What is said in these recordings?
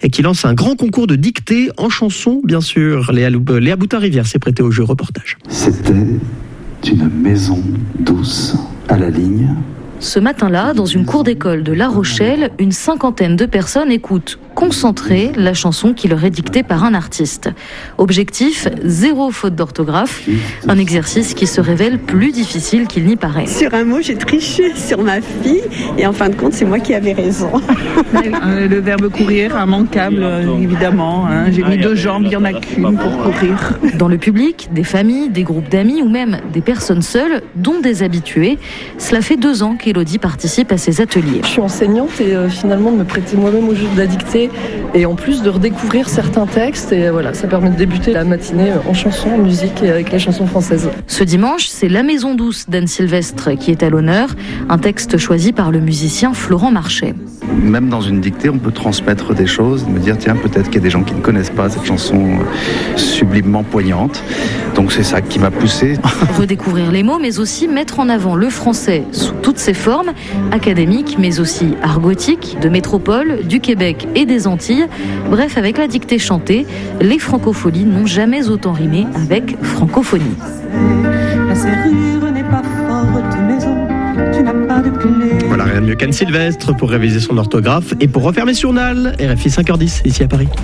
et qui lance un grand concours de dictée en chanson, bien sûr. Léa Boutin-Rivière s'est prêtée au jeu. Reportage. C'était une maison douce à la ligne. Ce matin-là, dans une cour d'école de La Rochelle, une cinquantaine de personnes écoutent concentrées la chanson qui leur est dictée par un artiste. Objectif, 0 faute d'orthographe, un exercice qui se révèle plus difficile qu'il n'y paraît. Sur un mot, j'ai triché sur ma fille et en fin de compte, c'est moi qui avais raison. Le verbe courir, immanquable, évidemment. J'ai mis 2 jambes, il n'y en a qu'une pour courir. Dans le public, des familles, des groupes d'amis ou même des personnes seules, dont des habitués, cela fait 2 ans qu'Élodie participe à ces ateliers. Je suis enseignante et finalement de me prêter moi-même au jeu de la dictée et en plus de redécouvrir certains textes et voilà, ça permet de débuter la matinée en chanson, en musique et avec les chansons françaises. Ce dimanche, c'est La Maison douce d'Anne Sylvestre qui est à l'honneur, un texte choisi par le musicien Florent Marchais. Même dans une dictée, on peut transmettre des choses, me dire tiens, peut-être qu'il y a des gens qui ne connaissent pas cette chanson sublimement poignante. Donc c'est ça qui m'a poussé. Redécouvrir les mots, mais aussi mettre en avant le français sous toutes ses formes, académiques, mais aussi argotiques, de métropole, du Québec et des Antilles. Bref, avec la dictée chantée, les francopholies n'ont jamais autant rimé avec francophonie. La serrure n'est pas forte, maison, tu n'as pas de clé. Voilà, rien de mieux qu'Anne Sylvestre pour réviser son orthographe et pour refermer sur Nal, RFI 5h10, ici à Paris.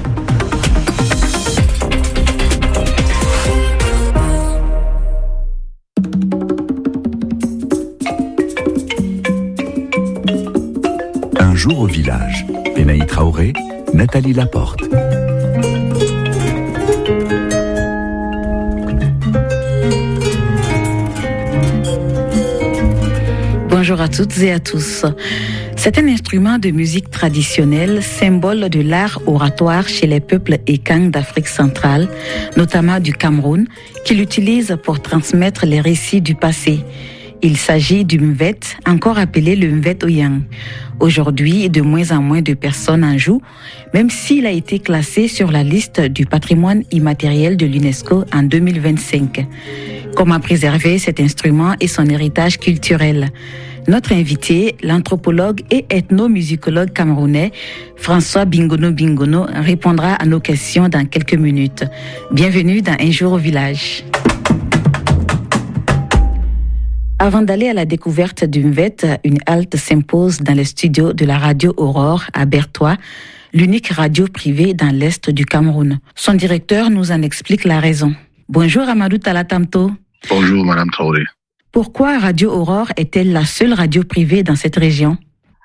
Un jour au village. Benaï Traoré, Nathalie Laporte. Bonjour à toutes et à tous. C'est un instrument de musique traditionnelle, symbole de l'art oratoire chez les peuples Ekang d'Afrique centrale, notamment du Cameroun, qui l'utilise pour transmettre les récits du passé. Il s'agit du mvet, encore appelé le mvet oyang. Aujourd'hui, de moins en moins de personnes en jouent, même s'il a été classé sur la liste du patrimoine immatériel de l'UNESCO en 2025. Comment préserver cet instrument et son héritage culturel? Notre invité, l'anthropologue et ethnomusicologue camerounais François Bingono, répondra à nos questions dans quelques minutes. Bienvenue dans Un jour au village. Avant d'aller à la découverte du mvet, une halte s'impose dans les studios de la radio Aurore à Bertois, l'unique radio privée dans l'est du Cameroun. Son directeur nous en explique la raison. Bonjour Amadou Talatamto. Bonjour Madame Traoré. Pourquoi Radio Aurore est-elle la seule radio privée dans cette région?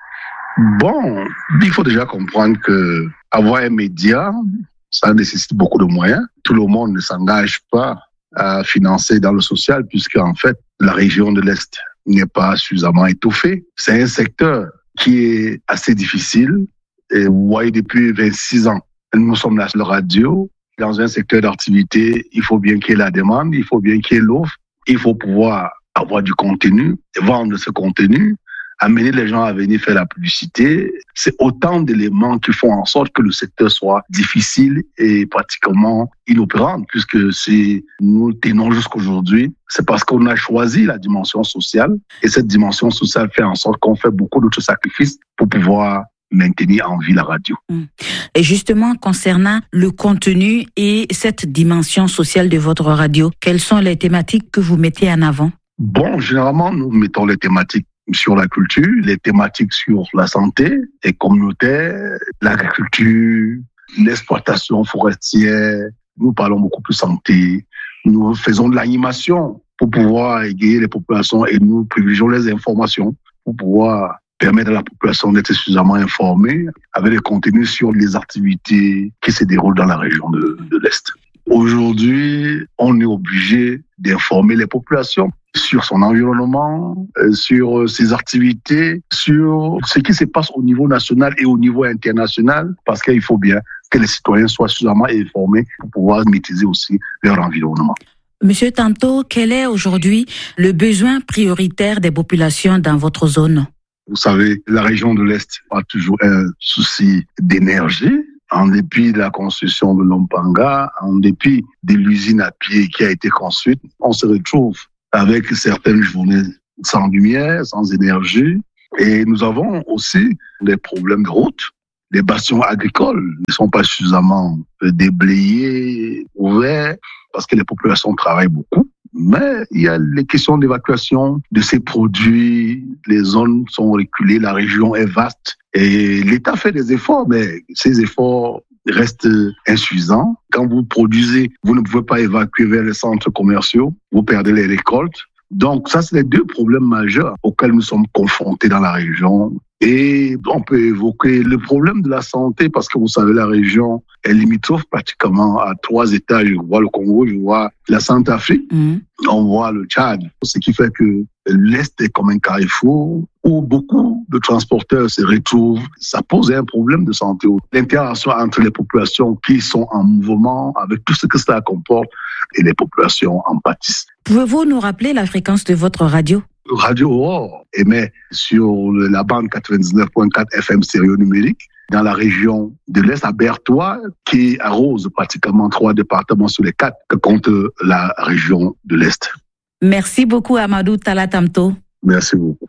Bon, il faut déjà comprendre que avoir un média, ça nécessite beaucoup de moyens. Tout le monde ne s'engage pas à financer dans le social puisque en fait, la région de l'Est n'est pas suffisamment étoffée. C'est un secteur qui est assez difficile. Et vous voyez, depuis 26 ans, nous sommes la seule radio. Dans un secteur d'activité, il faut bien qu'il y ait la demande, il faut bien qu'il y ait l'offre. Il faut pouvoir avoir du contenu, vendre ce contenu, amener les gens à venir faire la publicité. C'est autant d'éléments qui font en sorte que le secteur soit difficile et pratiquement inopérant, puisque si nous tenons jusqu'aujourd'hui, c'est parce qu'on a choisi la dimension sociale. Et cette dimension sociale fait en sorte qu'on fait beaucoup d'autres sacrifices pour pouvoir maintenir en vie la radio. Et justement, concernant le contenu et cette dimension sociale de votre radio, quelles sont les thématiques que vous mettez en avant? Bon, généralement, nous mettons les thématiques sur la culture, les thématiques sur la santé et communautaire, l'agriculture, l'exploitation forestière. Nous parlons beaucoup plus santé. Nous faisons de l'animation pour pouvoir égayer les populations et nous privilégions les informations pour pouvoir permettre à la population d'être suffisamment informée avec des contenus sur les activités qui se déroulent dans la région de l'Est. Aujourd'hui, on est obligé d'informer les populations sur son environnement, sur ses activités, sur ce qui se passe au niveau national et au niveau international, parce qu'il faut bien que les citoyens soient suffisamment informés pour pouvoir maîtriser aussi leur environnement. Monsieur Tanto, quel est aujourd'hui le besoin prioritaire des populations dans votre zone? Vous savez, la région de l'Est a toujours un souci d'énergie. En dépit de la construction de l'Ompanga, en dépit de l'usine à pied qui a été construite, on se retrouve avec certaines journées sans lumière, sans énergie. Et nous avons aussi des problèmes de route. les bastions agricoles ne sont pas suffisamment déblayés, ouverts, parce que les populations travaillent beaucoup. Mais il y a les questions d'évacuation de ces produits, les zones sont reculées, la région est vaste et l'État fait des efforts, mais ces efforts restent insuffisants. Quand vous produisez, vous ne pouvez pas évacuer vers les centres commerciaux, vous perdez les récoltes. Donc ça, c'est les deux problèmes majeurs auxquels nous sommes confrontés dans la région. Et on peut évoquer le problème de la santé parce que vous savez, la région est limitrophe pratiquement à 3 États. Je vois le Congo, je vois la Centrafrique, on voit le Tchad. Ce qui fait que l'Est est comme un carrefour où beaucoup de transporteurs se retrouvent. Ça pose un problème de santé. L'interaction entre les populations qui sont en mouvement avec tout ce que cela comporte et les populations en pâtissent. Pouvez-vous nous rappeler la fréquence de votre radio ? Radio Aurore émet sur la bande 99.4 FM stéréo numérique dans la région de l'Est à Berthois, qui arrose pratiquement 3 départements sur les 4 que compte la région de l'Est. Merci beaucoup Amadou Talatamto. Merci beaucoup.